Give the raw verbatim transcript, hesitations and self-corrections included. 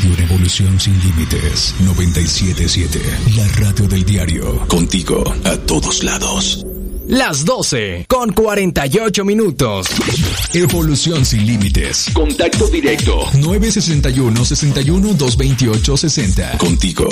Radio en Evolución Sin Límites. noventa y siete punto siete. La radio del diario. Contigo a todos lados. Las doce con cuarenta y ocho minutos. Evolución Sin Límites. Contacto directo. nueve seis uno, seis uno, dos dos ocho, sesenta. Contigo